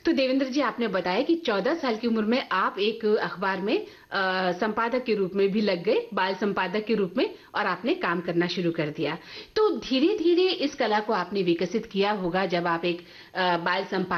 तो देवेंद्र जी, आपने बताया कि 14 साल की उम्र में आप एक अखबार में संपादक के रूप में भी लग गए, बाल संपादक के रूप में, और आपने काम करना शुरू कर दिया। तो धीरे-धीरे इस कला को आपने विकसित किया होगा जब आप एक बाल संपादक